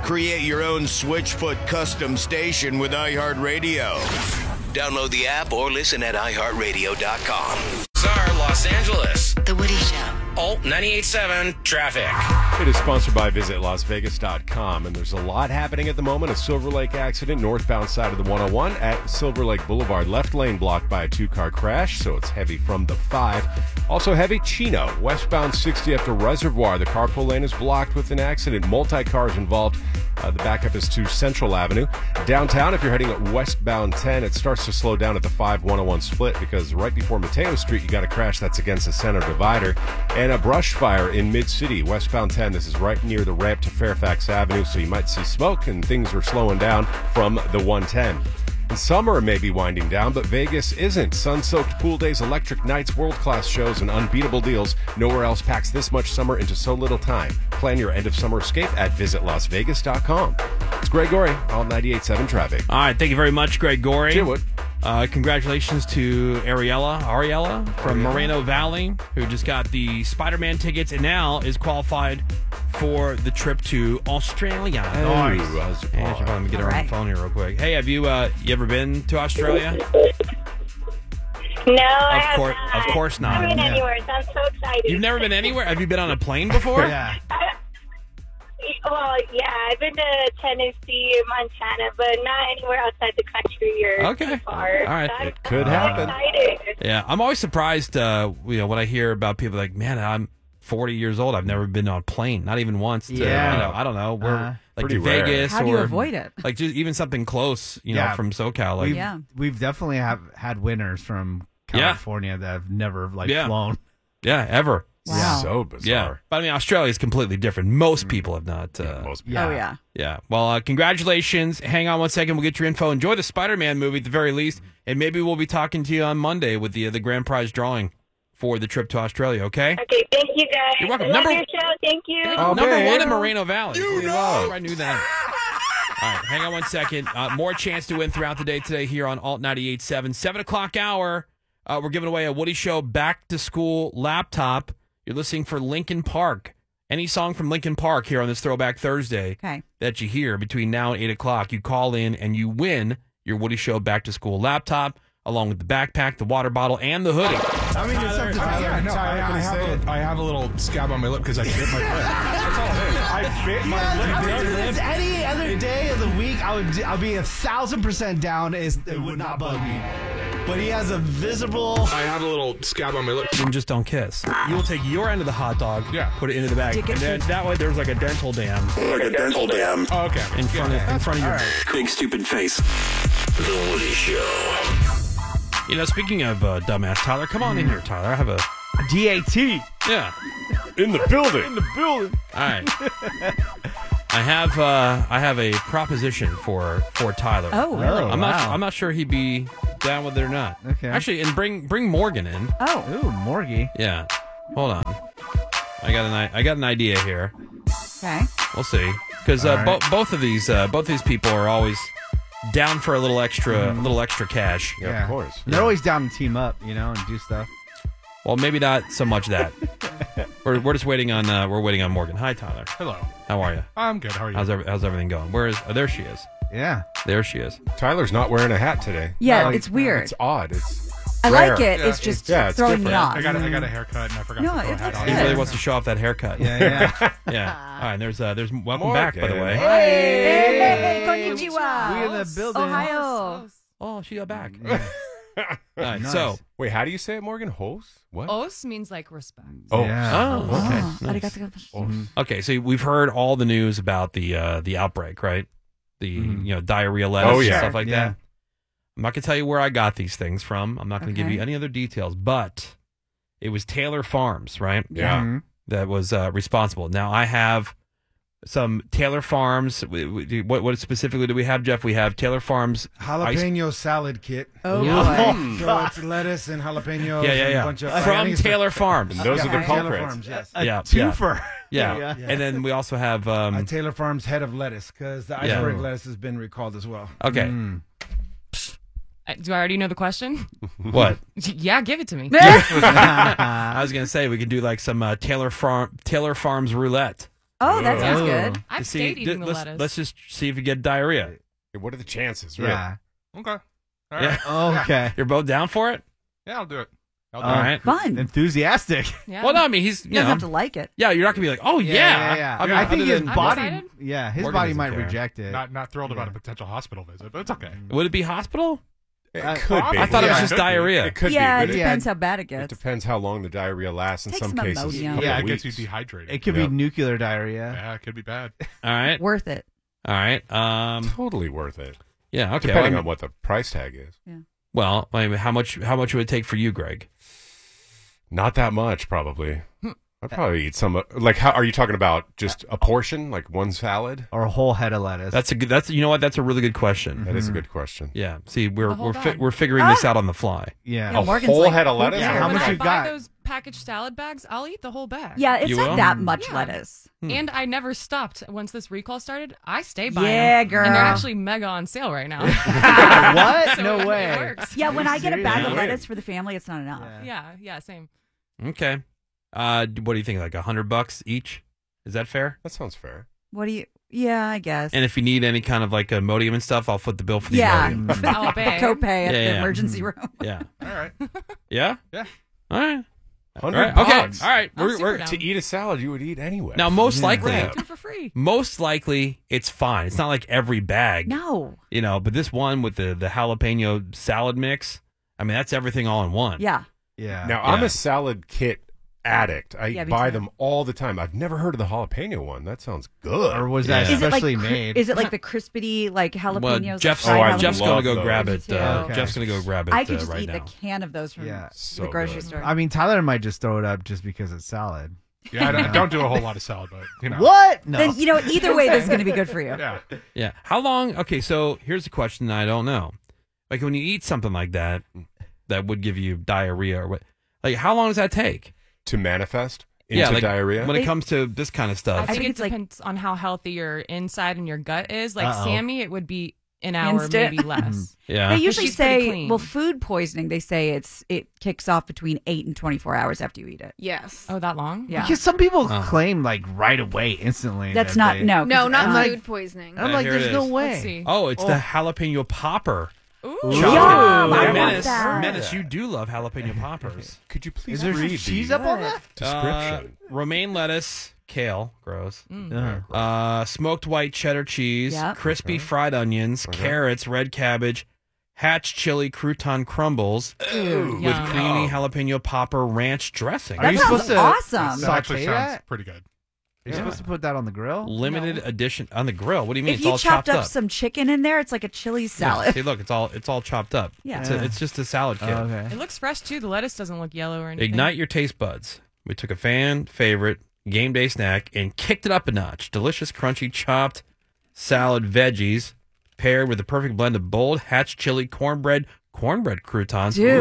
Create your own Switchfoot custom station with iHeartRadio. Download the app or listen at iHeartRadio.com. Czar, Los Angeles. The Woody Show. Alt 98.7 Traffic. It is sponsored by VisitLasVegas.com, and there's a lot happening at the moment. A Silver Lake accident, northbound side of the 101 at Silver Lake Boulevard. Left lane blocked by a two-car crash, so it's heavy from the 5. Also heavy, Chino, westbound 60 after Reservoir. The carpool lane is blocked with an accident. Multi-cars involved. The backup is to Central Avenue. Downtown, if you're heading westbound 10, it starts to slow down at the 5-101 split because right before Mateo Street, you got a crash that's against the center divider. And a brush fire in Mid-City, westbound 10. This is right near the ramp to Fairfax Avenue, so you might see smoke and things are slowing down from the 110. And summer may be winding down, but Vegas isn't. Sun-soaked pool days, electric nights, world-class shows, and unbeatable deals. Nowhere else packs this much summer into so little time. Plan your end-of-summer escape at visitlasvegas.com. It's Greg Gorey, Alt 98.7 Traffic. All right, thank you very much, Greg Gorey. Jim Wood. Congratulations to Ariella from Moreno Valley, who just got the Spider-Man tickets and now is qualified for the trip to Australia. Nice. Let me get her on the phone here real quick. Hey, have you ever been to Australia? No, I have not. Of course not. I haven't been anywhere, so I'm so excited. You've never been anywhere? Have you been on a plane before? Yeah. Well, yeah, I've been to Tennessee, Montana, but not anywhere outside the country or Okay. too far. All right. So It could I'm happen. excited. Yeah, I'm always surprised when I hear about people like, man, I'm 40 years old. I've never been on a plane, not even once. Yeah. I don't know. We're like Pretty to rare. Vegas How do or you avoid it? like just even something close, from SoCal. Like, We've definitely had winners from California that have never flown. yeah, ever. Wow. So bizarre. Yeah, but I mean, Australia is completely different. Most people have not. Most people. Yeah. Oh, yeah. Yeah. Well, congratulations. Hang on one second. We'll get your info. Enjoy the Spider-Man movie at the very least, and maybe we'll be talking to you on Monday with the grand prize drawing for the trip to Australia. Okay. Okay, thank you, guys. You're welcome. Love your show. Thank you. Number one in Moreno Valley. You know. I knew that. All right, hang on one second. More chance to win throughout the day today here on Alt 98.7. 7 o'clock hour, we're giving away a Woody Show back-to-school laptop. You're listening for Linkin Park. Any song from Linkin Park here on this Throwback Thursday that you hear between now and 8 o'clock, you call in and you win your Woody Show back-to-school laptop, along with the backpack, the water bottle, and the hoodie. I mean, it's something I have a little scab on my lip because I bit my lip. That's all it is. I bit my lip. If it's any other day of the week, I'll be 1,000% down. It would not bug me. But he has a visible. I have a little scab on my lip. And just don't kiss. You will take your end of the hot dog, put it into the bag, and then that way there's like a dental dam. Like a dental dam. Oh, okay. In front of your Big stupid face. The Woody Show. Speaking of dumbass, Tyler, come on in here, Tyler. I have a DAT. yeah. In the building. All right. I have a proposition for Tyler. Oh, really? I'm not sure he'd be down with it or not. Okay. Actually, and bring Morgan in. Oh. Ooh, Morgie. Yeah. Hold on. I got an idea here. Okay. We'll see. Because both of these people are always down for a little extra cash. Yeah, of course. They're always down to team up, and do stuff. Well, maybe not so much that. We're just waiting on Morgan. Hi, Tyler. Hello. How are you? I'm good. How are you? How's everything going? There she is. Yeah. There she is. Tyler's not wearing a hat today. Yeah, it's weird. It's odd. It's I rare. like it. Yeah, it's just it's throwing me different. off. I got a haircut and I forgot No, to throw a it hat looks on. He good. really wants to show off that haircut. Yeah. Yeah. All right. There's welcome Morgan. back, by the way. Hey, konnichiwa. We in the building. Ohio. Oh, she got back. All right, Nice. so wait, how do you say it, Morgan? Hose? What? Os means like respect. Oh. Yeah. okay. Nice. Arigato. Okay, so we've heard all the news about the outbreak, right? The diarrhea lettuce Oh, yeah. and stuff like Yeah. that. I'm not gonna tell you where I got these things from. I'm not gonna give Okay. you any other details, but it was Taylor Farms, right? Yeah. Mhm. That was responsible. Now I have some Taylor Farms. What specifically do we have, Jeff? We have Taylor Farms Jalapeno salad kit. Oh, Yeah. boy. So it's lettuce and jalapenos. Yeah, And yeah. a bunch of From Taylor Farms. And those are the from Taylor culprits. Farms, yes. Yeah, Twofer. yeah. And then we also have Taylor Farms head of lettuce because the Yeah. iceberg lettuce has been recalled as well. okay. Do I already know the question? What? Yeah, give it to me. I was gonna say we could do like some Taylor Farms roulette. Oh, that sounds Oh. good. I've See, stayed eating the let's, lettuce. let's just see if you get diarrhea. What are the chances? Really? Yeah. Okay. All right. Yeah. Okay. You're both down for it? Yeah, I'll do it. I'll do All it. right. Fun. Enthusiastic. Yeah. Well, no, I mean, he's, You you don't know. have to like it. Yeah, you're not going to be like, oh, yeah. Yeah. I mean, I think other his than- I'm body. excited. Yeah, his Morgan body doesn't might care. reject it. Not thrilled about a potential hospital visit, but it's okay. Would it be hospital? It Uh, could be. I thought it was Yeah, just it could be. diarrhea. It could Yeah, be. it But depends how bad it it gets. depends how long the diarrhea lasts. In Take some some cases, Imodium. a couple Yeah, of it gets you weeks. dehydrated. It could Yeah. be nuclear diarrhea. Yeah, it could be bad. All right. Worth it. All right. Totally worth it. Yeah, okay. Depending well, on what the price tag is. Well, I mean, how much would it take for you, Greg? Not that much, probably. I'd probably eat some. Like, how are you talking about? Just a portion, like one salad? Or a whole head of lettuce. That's you know what? That's a really good question. That is a good question. Yeah. See, we're whole bag. we're figuring this out on the fly. yeah. Yeah, A Morgan's whole like, head of lettuce? Yeah, Yeah, how when much I you buy got? those packaged salad bags, I'll eat the whole bag. Yeah, it's You not will? that much Yeah. lettuce. And I never stopped. Once this recall started, I stay buying Yeah, them. girl. And they're actually mega on sale right now. What? So No it way. works. Yeah, when I get a bag Serious? of lettuce for the family, it's not enough. Yeah, same. Okay. What do you think? Like $100 each? Is that fair? That sounds fair. What do you? Yeah, I guess. And if you need any kind of like Imodium and stuff, I'll foot the bill for the Yeah. Imodium. I'll the pay. copay at Yeah, the yeah. emergency room. Yeah. All right. Yeah. Yeah. All right. All $100. right. Okay. All right. I'm super down. To eat a salad you would eat anyway. Now, most likely, Yeah. Do it for free. most likely, it's fine. It's not like every bag, No. you know. But this one with the jalapeno salad mix, I mean, that's everything all in one. Yeah. Yeah. Now, I'm Yeah. a salad kit addict. I Yeah, me buy too. them all the time. I've never heard of the jalapeno one. That sounds good. Or was that Yeah. Is it like especially made? Is it like the crispity like Well, jalapenos? Jeff's, like fried I Jeff's jalapenos? going to go love grab those. it. Me too. Okay. Jeff's going to go grab it I could just right eat now. a can of those from Yeah. So the grocery good. store. I mean, Tyler might just throw it up just because it's salad. Yeah, I don't do a whole lot of salad, but you know. What? No. Then you know either way, this is going to be good for you. Yeah. Yeah. How long? Okay, so here's a question that I don't know. Like when you eat something like that, that would give you diarrhea or what? Like how long does that take? To manifest into Yeah, like, diarrhea? When it comes to this kind of I stuff. think think it it's like- depends on how healthy your inside and your gut is. Like Uh-oh. Sammy, it would be an hour, Instant. maybe less. Yeah. They usually she's pretty say, clean. well, food poisoning. They say it kicks off between 8 and 24 hours after you eat it. Yes. Oh, that long? Yeah, Because some people Oh. claim like right away, instantly. that's that not they- no. No, 'cause not I'm like- food poisoning. I'm Yeah, like, here it there's no is. way. Let's see. Oh, it's the jalapeno popper. Ooh. Chocolate. Yum, I want Menace, that. Menace, you do love jalapeno poppers. Could you please Is there read cheese the up on that? description? Romaine lettuce, kale, gross. Uh-huh. Smoked white cheddar cheese, Yep. crispy fried onions, carrots, red cabbage, hatch chili crouton crumbles with Yum. creamy jalapeno popper ranch dressing. Are you sounds supposed to awesome. That actually saute sounds that? pretty good. Are you supposed to put that on the grill? Limited edition on the grill. What do you mean? If it's you all chopped chopped up some chicken in there, it's like a chili Yeah, salad. see, look, it's all chopped up. Yeah. It's just a salad kit. Oh, okay. It looks fresh too. The lettuce doesn't look yellow or anything. Ignite your taste buds. We took a fan favorite game day snack and kicked it up a notch. Delicious, crunchy, chopped salad veggies paired with the perfect blend of bold hatch chili cornbread croutons. Dude.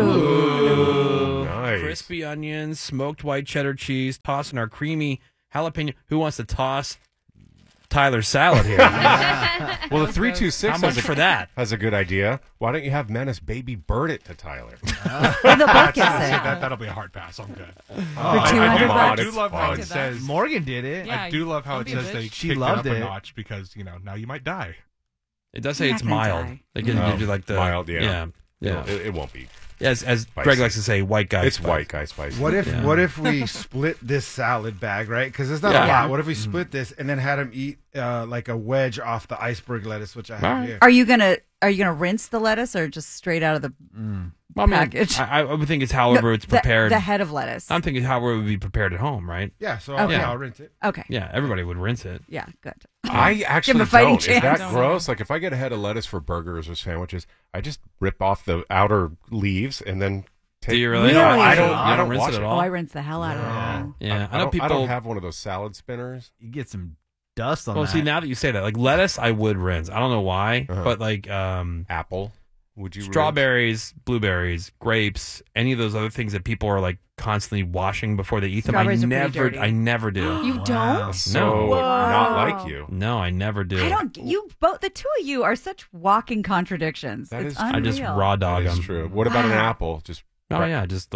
Ooh. Nice. Crispy onions, smoked white cheddar cheese, tossing our creamy jalapeno. Who wants to toss Tyler's salad here? Well, the 326 How much has a, for that? has a good idea. Why don't you have Menace baby bird it to Tyler? Well, they'll both get sick. That'll be a hard pass. I'm good. For I 200 do bucks. love how I it did that. says. Morgan did it. Yeah, I do love how don't it be a says they bitch. She kicked loved it up it. a notch because now you might die. It does say You're it's not gonna mild. die. They give you like the Mild, yeah. yeah. Yeah. It won't be. As Spicy. Greg likes to say, white guy. It's spice. white guy spicy. What if Yeah. what if we split this salad bag, right? Because it's not Yeah. a lot. What if we split this and then had him eat like a wedge off the iceberg lettuce, which I have Alright. here? Are you gonna rinse the lettuce or just straight out of the Well, I mean, package? I would think it's however No, it's prepared. The head of lettuce. I'm thinking however it would be prepared at home, right? Yeah, so Okay. I'll rinse it. Okay. Yeah, everybody would rinse it. Yeah, good. I actually a fighting don't. Is chance. that gross? Like if I get a head of lettuce for burgers or sandwiches, I just rip off the outer leaves and then take. Do you really? Really? I You don't rinse wash it at Oh, all. I rinse the hell out of it. Yeah, I know don't, people. I don't have one of those salad spinners. You get some dust on well, that. see, now that you say that, like lettuce, I would rinse. I don't know why, Uh-huh. but like Apple. Would you rinse? strawberries, blueberries, grapes, any of those other things that people are like constantly washing before they eat them. Strawberries are pretty dirty. I never do. You don't? So No. not like you. No, I never do. I don't. You both, the two of you are such walking contradictions. That It's is- unreal. I just raw dog That is them. true. What about an Wow. apple? Just Oh yeah, just like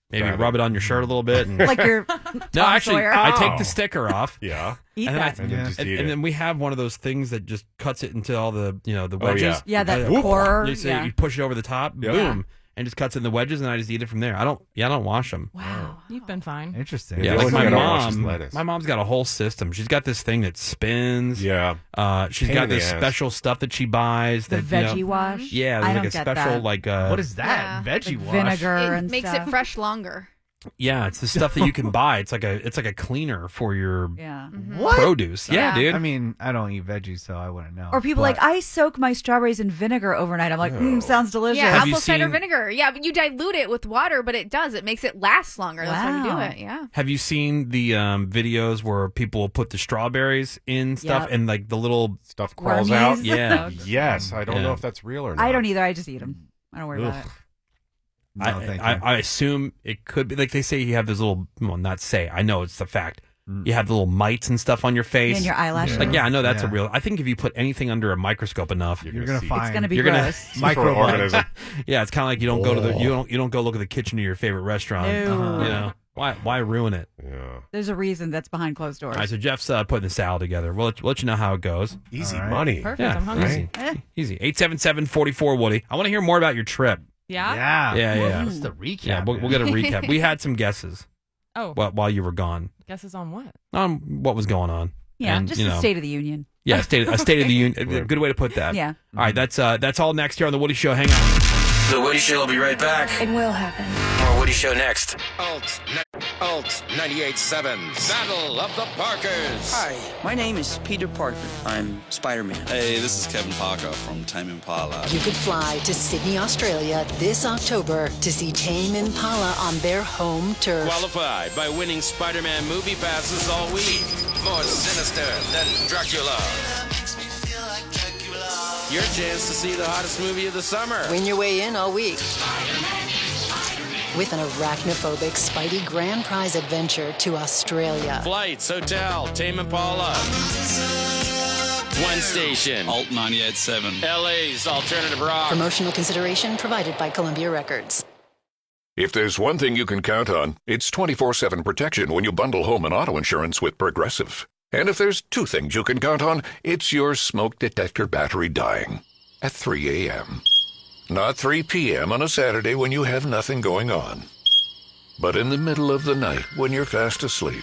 maybe Grab rub it on your shirt a little bit. And, Like your no, Tom actually, Sawyer. I take the sticker off. Yeah. Eat and that. then, And then just eat it. and then we have one of those things that just cuts it into all the the Oh, wedges. Yeah, that Whoop. core. So Yeah. you push it over the top, Yeah. boom, and just cuts in the wedges, and I just eat it from there. I don't wash them. Wow. You've been fine. Interesting. Yeah, the like only my thing I don't wash is mom. lettuce. My mom's got a whole system. She's got this thing that spins. Yeah. She's Pain got in the this ass. special stuff that she buys. The that, veggie wash. Yeah, I there's don't like a get special that. like What is that? Yeah. Veggie Like wash. vinegar It and makes stuff. it fresh longer. Yeah, it's the stuff that you can buy. It's like a cleaner for your Yeah. What? produce. Yeah, dude. I mean, I don't eat veggies, so I wouldn't know. Or people But- like, I soak my strawberries in vinegar overnight. I'm like, sounds delicious. Yeah, Have you apple cider seen- vinegar. Yeah, but you dilute it with water, but it does. It makes it last longer. That's how you do Wow. it. Yeah. Have you seen the videos where people will put the strawberries in stuff Yep. and like the little Stuff crawls out. Wormies. Yeah. Yes. I don't Yeah. know if that's real or not. I don't either. I just eat them. I don't worry about it. No, thank you. I assume it could be like they say you have this little, well, not say, I know it's the fact. You have the little mites and stuff on your face. And your eyelashes. Like, yeah, I know that's a Yeah. real. I think if you put anything under a microscope enough, You're gonna see find. It's going to be You're gonna- gross. microorganism. yeah, it's kind of like you don't go to the you don't go look at the kitchen of your favorite restaurant. No. You know why ruin it? Yeah. There's a reason that's behind closed doors. All right, so Jeff's putting the salad together. We'll let you know how it goes. Easy All right. money. Perfect. Yeah, I'm hungry. easy. 877-44 Woody. I want to hear more about your trip. Yeah? Yeah. Yeah. What's the recap? Yeah, we'll get a recap. We had some guesses Oh, while you were gone guesses on what? on what was going on. yeah, And, just you the know, State of the Union. Yeah, a state of the union. A good way to put that. Yeah. All right, that's all next here on the Woody Show. Hang on. The Woody Show will be right back. It will happen. More Woody Show next. Alt 98.7's Battle of the Parkers. Hi, my name is Peter Parker. I'm Spider-Man. Hey, this is Kevin Parker from Tame Impala. You could fly to Sydney, Australia this October to see Tame Impala on their home turf. Qualify by winning Spider-Man movie passes all week. More sinister than Dracula. Your chance to see the hottest movie of the summer. Win your way in all week. With an arachnophobic Spidey grand prize adventure to Australia. Flights, hotel, Tame Impala. One station. Alt 98.7. LA's alternative rock. Promotional consideration provided by Columbia Records. If there's one thing you can count on, it's 24/7 protection when you bundle home and auto insurance with Progressive. And if there's two things you can count on, it's your smoke detector battery dying at 3 a.m. Not 3 p.m. on a Saturday when you have nothing going on, but in the middle of the night when you're fast asleep.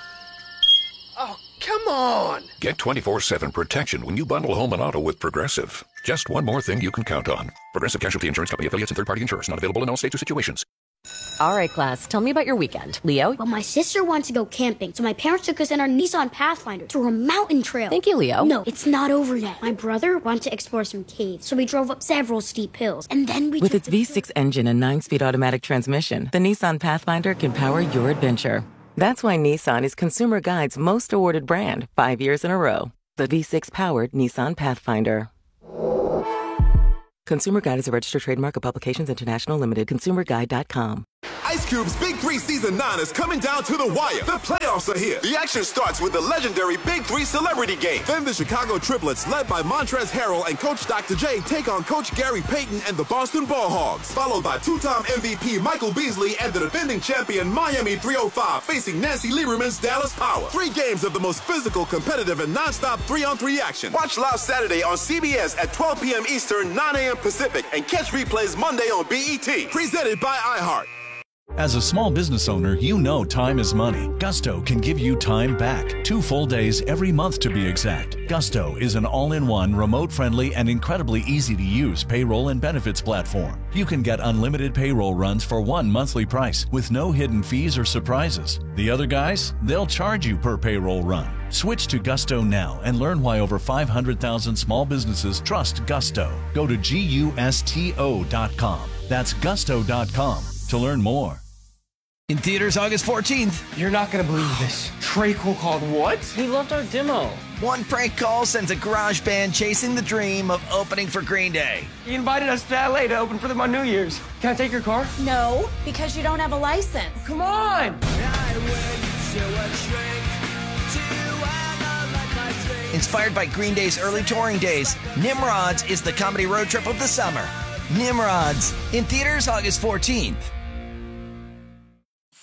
Oh, come on. Get 24/7 protection when you bundle home and auto with Progressive. Just one more thing you can count on. Progressive Casualty Insurance Company affiliates and third-party insurers. Not available in all states or situations. All right, class, tell me about your weekend. Leo? Well, my sister wants to go camping, so my parents took us in our Nissan Pathfinder through a mountain trail. Thank you, Leo. No, it's not over yet. My brother wanted to explore some caves, so we drove up several steep hills, and then we With its V6 engine and 9-speed automatic transmission, the Nissan Pathfinder can power your adventure. That's why Nissan is Consumer Guide's most awarded brand 5 years in a row. The V6-powered Nissan Pathfinder. Consumer Guide is a registered trademark of Publications International Limited. ConsumerGuide.com. Ice Cube's Big 3 Season 9 is coming down to the wire. The playoffs are here. The action starts with the legendary Big 3 Celebrity Game. Then the Chicago Triplets, led by Montrezl Harrell and Coach Dr. J, take on Coach Gary Payton and the Boston Ball Hogs. Followed by two-time MVP Michael Beasley and the defending champion Miami 305 facing Nancy Lieberman's Dallas Power. 3 games of the most physical, competitive, and non-stop 3-on-3 action. Watch live Saturday on CBS at 12 p.m. Eastern, 9 a.m. Pacific, and catch replays Monday on BET. Presented by iHeart. As a small business owner, you know time is money. Gusto can give you time back. 2 full days every month to be exact. Gusto is an all-in-one, remote-friendly, and incredibly easy-to-use payroll and benefits platform. You can get unlimited payroll runs for one monthly price with no hidden fees or surprises. The other guys, they'll charge you per payroll run. Switch to Gusto now and learn why over 500,000 small businesses trust Gusto. Go to GUSTO.com. That's Gusto.com to learn more. In theaters August 14th. You're not going to believe this. Trey Cole called what? He loved our demo. One prank call sends a garage band chasing the dream of opening for Green Day. He invited us to LA to open for them on New Year's. Can I take your car? No, because you don't have a license. Come on! Inspired by Green Day's early touring days, Nimrods is the comedy road trip of the summer. Nimrods in theaters August 14th.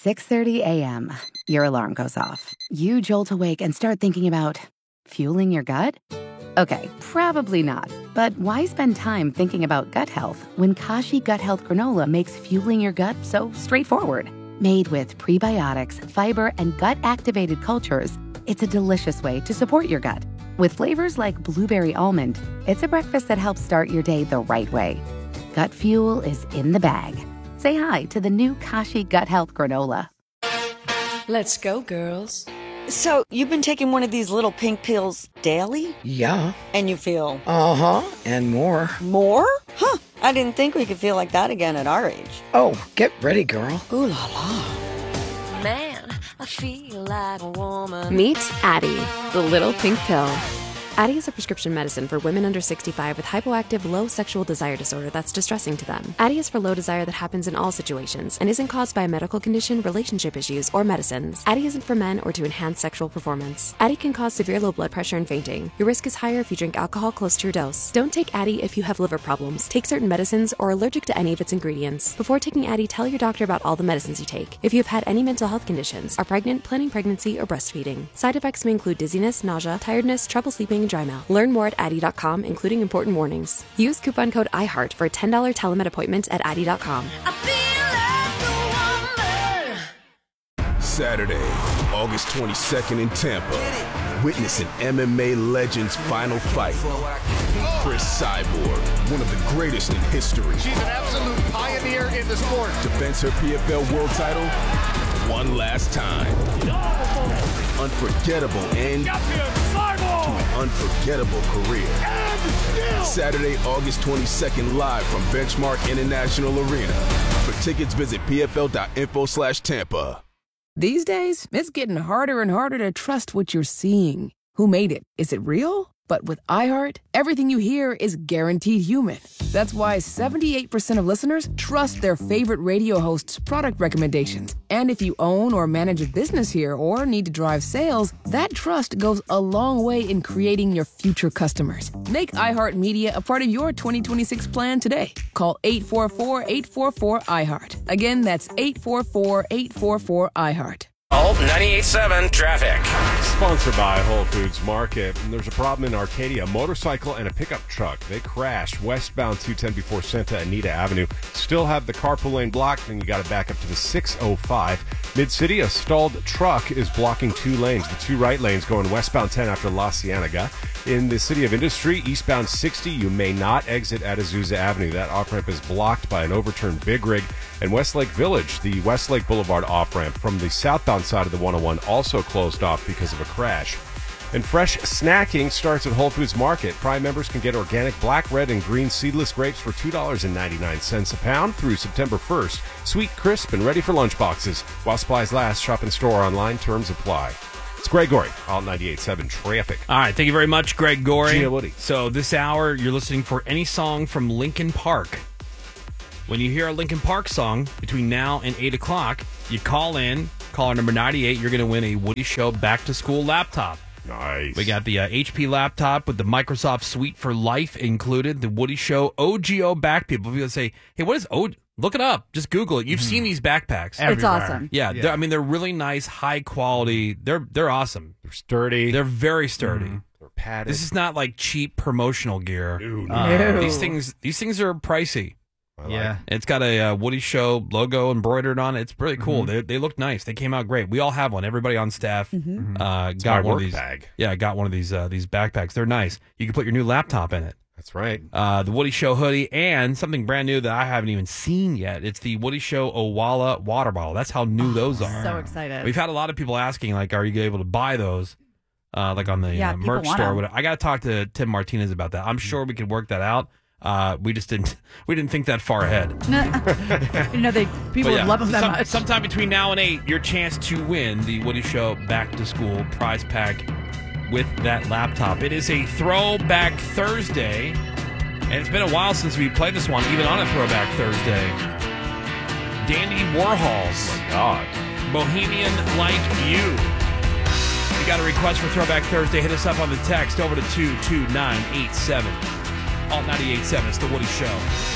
6:30 a.m., your alarm goes off. You jolt awake and start thinking about fueling your gut? Okay, probably not. But why spend time thinking about gut health when Kashi Gut Health Granola makes fueling your gut so straightforward? Made with prebiotics, fiber, and gut-activated cultures, it's a delicious way to support your gut. With flavors like blueberry almond, it's a breakfast that helps start your day the right way. Gut fuel is in the bag. Say hi to the new Kashi Gut Health Granola. Let's go, girls. So, you've been taking one of these little pink pills daily? Yeah. And you feel? Uh-huh, and more. More? Huh, I didn't think we could feel like that again at our age. Oh, get ready, girl. Ooh la la. Man, I feel like a woman. Meet Addie, the little pink pill. Addie is a prescription medicine for women under 65 with hypoactive low sexual desire disorder that's distressing to them. Addie is for low desire that happens in all situations and isn't caused by a medical condition, relationship issues, or medicines. Addie isn't for men or to enhance sexual performance. Addie can cause severe low blood pressure and fainting. Your risk is higher if you drink alcohol close to your dose. Don't take Addie if you have liver problems, take certain medicines, or are allergic to any of its ingredients. Before taking Addie, tell your doctor about all the medicines you take. If you have had any mental health conditions, are pregnant, planning pregnancy, or breastfeeding. Side effects may include dizziness, nausea, tiredness, trouble sleeping, and dry mouth. Learn more at Addie.com, including important warnings. Use coupon code IHEART for a $10 telemed appointment at Addie.com. Saturday, August 22nd in Tampa. Witness an MMA legend's final fight. Chris Cyborg, one of the greatest in history. She's an absolute pioneer in the sport. Defends her PFL world title one last time. Unforgettable end to an unforgettable career. Saturday, August 22nd, live from Benchmark International Arena. For tickets, visit pfl.info/Tampa. These days, it's getting harder and harder to trust what you're seeing. Who made it? Is it real? But with iHeart, everything you hear is guaranteed human. That's why 78% of listeners trust their favorite radio host's product recommendations. And if you own or manage a business here or need to drive sales, that trust goes a long way in creating your future customers. Make iHeartMedia a part of your 2026 plan today. Call 844-844-iHeart. Again, that's 844-844-iHeart. Alt 98.7 traffic. Sponsored by Whole Foods Market. And there's a problem in Arcadia. A motorcycle and a pickup truck. They crashed westbound 210 before Santa Anita Avenue. Still have the carpool lane blocked, and you got to back up to the 605. Mid-City, a stalled truck is blocking two lanes. The two right lanes going westbound 10 after La Cienega. In the City of Industry, eastbound 60, you may not exit at Azusa Avenue. That off-ramp is blocked by an overturned big rig. And Westlake Village, the Westlake Boulevard off-ramp from the southbound side of the 101, also closed off because of a crash. And fresh snacking starts at Whole Foods Market. Prime members can get organic black, red, and green seedless grapes for $2.99 a pound through September 1st. Sweet, crisp, and ready for lunchboxes. While supplies last, shop in store or online. Terms apply. It's Greg Gorey, Alt 98.7 Traffic. All right, thank you very much, Greg Gorey. Gina Woody. So this hour, you're listening for any song from Linkin Park. When you hear a Linkin Park song between now and 8 o'clock, you call in, caller number 98, you're going to win a Woody Show back-to-school laptop. Nice. We got the HP laptop with the Microsoft Suite for Life included, the Woody Show OGO back. People say, hey, what is OGO? Look it up. Just Google it. You've seen these backpacks. It's awesome. Yeah. They're really nice, high quality. They're awesome. They're sturdy. They're very sturdy. They're padded. This is not like cheap promotional gear. No. These things are pricey. Yeah. It's got a Woody Show logo embroidered on it. It's really cool. They look nice. They came out great. We all have one. Everybody on staff got one of these. Bag. Yeah, got one of these backpacks. They're nice. You can put your new laptop in it. That's right. The Woody Show hoodie and something brand new that I haven't even seen yet. It's the Woody Show Owala water bottle. That's how new those are. So excited. We've had a lot of people asking, like, are you able to buy those? Like on the merch store. I got to talk to Tim Martinez about that. I'm sure we could work that out. We just didn't think that far ahead. People would love them that much. Sometime between now and 8, your chance to win the Woody Show Back to School prize pack with that laptop. It is a Throwback Thursday, and it's been a while since we played this one, even on a Throwback Thursday. Dandy Warhol's Bohemian Like You. If you got a request for Throwback Thursday, hit us up on the text over to 22987. Alt 98.7, it's the Woody Show.